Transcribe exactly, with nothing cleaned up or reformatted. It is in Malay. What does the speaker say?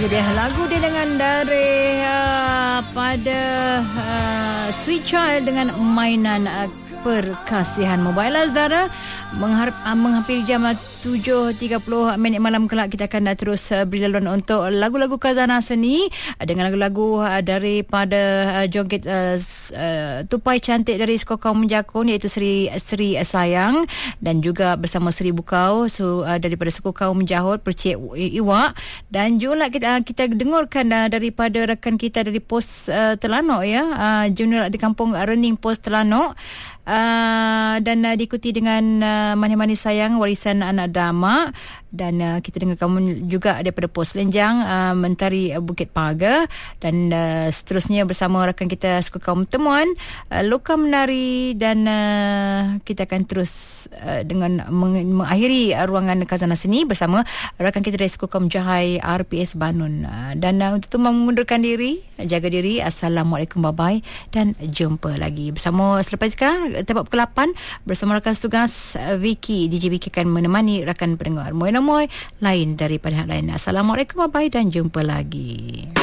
itu dia lagu dia dengan dari uh, pada uh, Sweet Child dengan mainan uh, perkasihan mobile Azara. Mengharap, uh, menghampiri jam uh, tujuh tiga puluh minit malam kelak kita akan uh, terus uh, beri laluan untuk lagu-lagu khazanah seni uh, dengan lagu-lagu uh, daripada uh, joget uh, uh, tupai cantik dari Suku Kaum Menjakun iaitu Seri Seri Sayang, dan juga bersama Seri Bukau so, uh, daripada Suku Kaum Menjahut Percik Iwak, dan juga kita, uh, kita dengarkan uh, daripada rakan kita dari Pos uh, Telanok ya, uh, Junior di Kampung Rening Pos Telanok. Uh, dan uh, diikuti dengan uh, Manis-Manis Sayang Warisan Anak Dama, dan uh, kita dengar kamu juga daripada Pos Lenjang uh, Mentari uh, Bukit Pagar, dan uh, seterusnya bersama rakan kita Suku Kaum Temuan uh, Loka Menari, dan uh, kita akan terus uh, dengan meng- mengakhiri uh, ruangan khazanah seni bersama rakan kita dari Suku Kaum Jahai R P S Banun. uh, dan uh, untuk itu mengundurkan diri, jaga diri. Assalamualaikum, bye bye, dan jumpa lagi bersama selepas sekarang tepat pukul lapan bersama rakan setugas Vicky. D J Vicky akan menemani rakan pendengar Moy Namoy lain daripada hal lain. Assalamualaikum, bye bye, dan jumpa lagi.